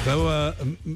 توا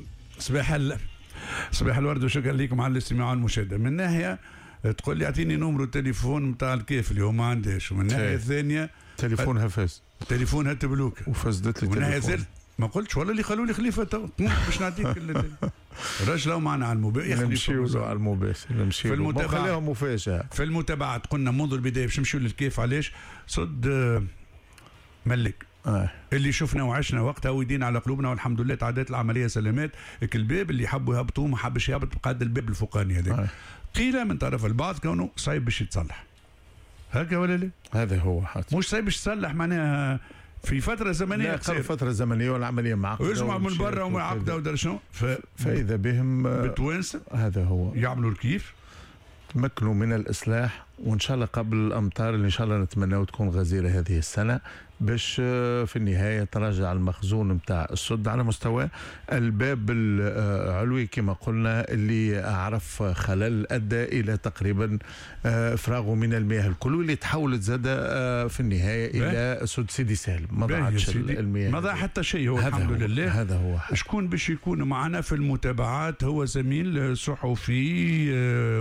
صباح الورد وشكرا لكم على الاستماع والمشاهده. من ناحيه تقول لي اعطيني نمرو التليفون نتاع الكيف اليوم ما عندهاش، ومن الناحيه الثانيه تليفونها فاز، تليفونها تبلوك وفزدت لي ومن ناحيه تليفون. ما قلتش والله اللي خلوا لي خليفه تو باش نعطيك الرجل معنا على المباشر. نمشيو على المباشر، نمشيو في المتابعه خليهم مفاجاه. في المتابعه قلنا منذ البدايه باش نمشيو للكيف. علاش صد ملك اللي شفنا وعشنا وقتها ويدين على قلوبنا والحمد لله تعدت العمليه سلامات. الباب اللي حبوا يهبطوه ما حبش يهبط بقد الباب الفوقاني هذا. قيل من طرف البعض كونه صعيب باش يتصلح، هكا ولا لا؟ هذا هو حتى مش صعيب باش يتصلح معناها في فتره زمنيه قصيره، فتره زمنيه والعمليه معقده ويجمعوا من برا ومعقده ودرشون فاذا بهم بالتوانسه هذا هو يعملوا الكيف تمكنوا من الإصلاح، وإن شاء الله قبل الأمطار اللي إن شاء الله نتمنى تكون غزيرة هذه السنة باش في النهاية تراجع المخزون متاع السد على مستوى الباب العلوي كما قلنا اللي عرف خلل أدى إلى تقريبا إفراغه من المياه الكل، واللي تحولت زادة في النهاية إلى سد سيدي سالم. ما ضاعتش المياه، ما ضاع حتى شيء هو الحمد لله. هذا هو شكون باش يكون معنا في المتابعات؟ هو زميل صحفي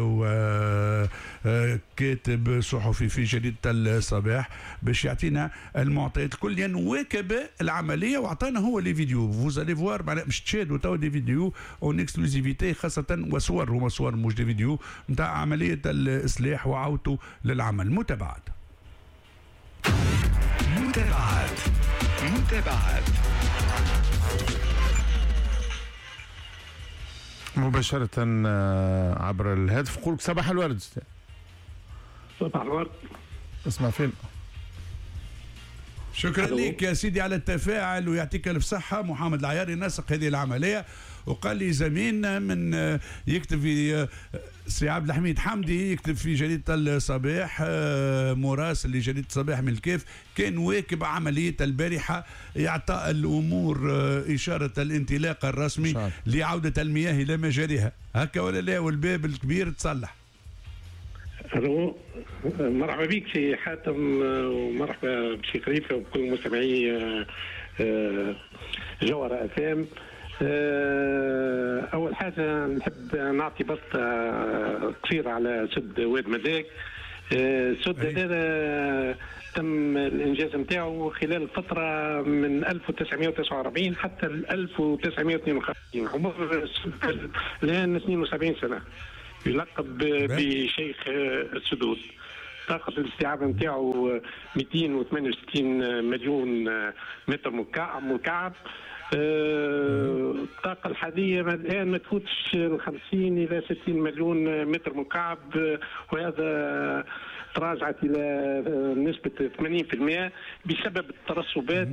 وكاتب صحفي في جريدة الصباح باش يعطينا المعطيات الكل واكب العملية وعطانا هو لي فيديو. فوزالي فوار معناها باش تشاهدوا توا دي فيديو اون اكسكلوزيفيتي خاصة وصور، هما صور مش دي فيديو نتاع عملية الإصلاح وعودته للعمل. متابعات مباشرة عبر الهاتف. قولك صباح الورد. صباح الورد. اسمع فين. شكرا لك يا سيدي على التفاعل ويعطيك الف صحة. محمد العياري نسق هذه العملية وقال لي زميلنا من يكتب في سي عبد الحميد حمدي يكتب في جريدة الصباح مراسل لجريدة الصباح من الكيف كان واكب عملية البارحة إعطاء الأمور إشارة الانطلاق الرسمي لعودة المياه إلى مجاريها، هكا ولا لا؟ والباب الكبير تصلح. الو، مرحبا بك سي حاتم ومرحبا بسي خليفه وبكل مستمعي جوهر اف اول حاجه نحب نعطي بسطه قصيره على سد واد مداك. السد هذا تم الانجاز نتاعو خلال الفتره من 1949 حتى 1952، عمر السد الان 72 سنه، يلقب بشيخ السدود. طاقة الاستيعاب نتاعو 268 مليون متر مكعب. الطاقة الحالية الآن ما تفوتش 50 إلى 60 مليون متر مكعب، وهذا تراجعت إلى نسبة 80% بسبب الترسبات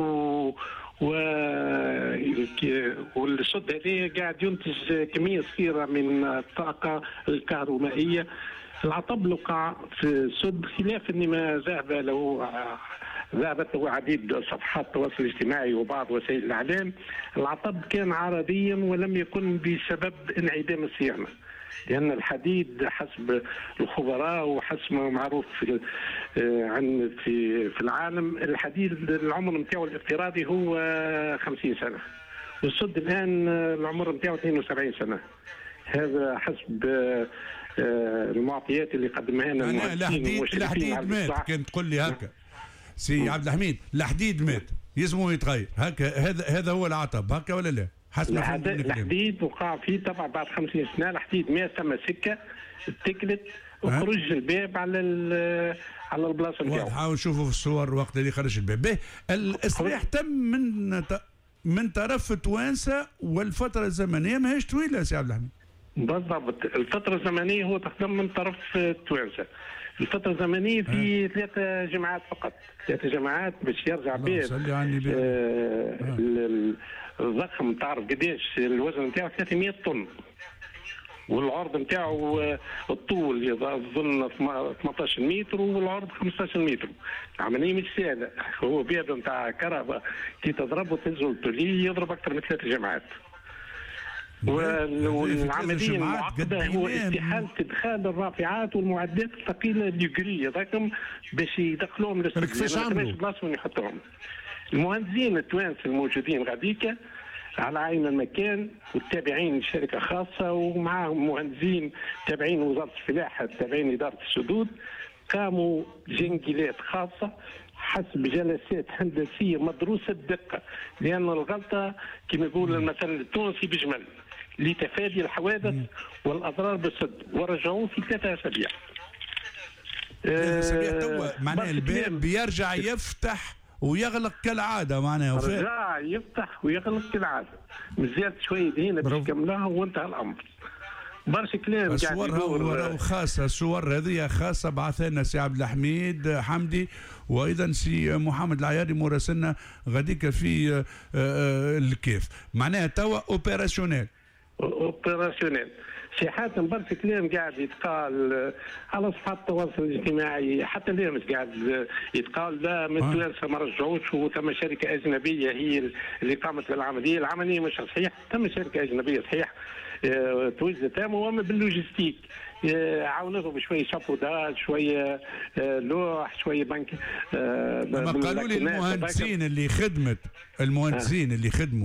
والسد هذا قاعد ينتج كمية صغيرة من الطاقة الكهرومائية. العطب وقع في السد خلاف ان ما ذهبت له عديد صفحات التواصل الاجتماعي وبعض وسائل الاعلام. العطب كان عرضيا ولم يكن بسبب انعدام الصيانه، لأن الحديد حسب الخبراء وحسب ما معروف في العالم، الحديد العمر نتاعو الافتراضي هو 50 سنة، والسد الآن العمر نتاعو 72 سنة. هذا حسب المعطيات اللي قدمها لنا المهندسين. الحديد مات، كنت تقول لي هكا سي عبد الحميد، الحديد مات يسمو يتغير هكا. هذا هو العطب، هكا ولا لا؟ الحديد وقع فيه طبعا بعد 50 سنه. الحديد ما ثم سكه اتكلت وخرج الباب على البلاصه نتاعو. واضحه ونشوفوا في الصور وقت اللي خرج الباب. الاصلاح تم من طرف توانسه والفتره الزمنيه ماهيش طويله سي عبد الحميد. بالضبط، الفتره الزمنيه هو تخدم من طرف توانسه. الفترة الزمنية في 3 جماعات فقط، 3 جماعات باش يرجع باب الضخم. تعرف قديش الوزن نتاعو 300 طن، والعرض نتاعو الطول يظن 18 متر والعرض 15 متر. عملية مش سهلة، هو باب نتاع كهرباء كي تضربه تنزل التولي يضرب أكثر من 3 جماعات. والعمليه المعقده هو استحاله ادخال الرافعات والمعدات الثقيله اليوغريه ذاكم باش يدخلوهم للسد، كيفاش عملوا؟ بلاصتهم يحطوهم. المهندسين التوانسه الموجودين غاديكا على عين المكان، والتابعين لشركه خاصه ومعاهم مهندسين تابعين وزاره الفلاحه تابعين اداره السدود، قاموا جنجلات خاصه حسب جلسات هندسيه مدروسه الدقه، لان الغلطه كما يقول المثل التونسي بجمل لتفادي الحوادث والأضرار بالسد، ورجعوه في 3 أسابيع. 3 أسابيع توا معناها الباب بيرجع يفتح ويغلق كالعادة معناها رجع يفتح ويغلق كالعادة، مازالت شوية هنا باش كملها وانتهى الأمر. برشا كلام الصور خاصة، الصور هذه خاصة بعثها لنا سي عبد الحميد حمدي، وايضا سي محمد العياري مراسلنا غاديك في الكيف، معناها توا اوبيراسيونيل. سي حاتم برشا كلام قاعد يتقال على صفحات التواصل الاجتماعي، حتى اليوم قاعد يتقال لا من التوانسه ما رجعوش وثم شركه اجنبيه هي اللي قامت بالعمليه، العمليه مش صحيح، ثم شركه اجنبيه صحيح توجدت وهم باللوجستيك عاونوهم بشويه شابودات، شويه لوح، شويه بنك. قالوا لي المهندسين اللي خدموا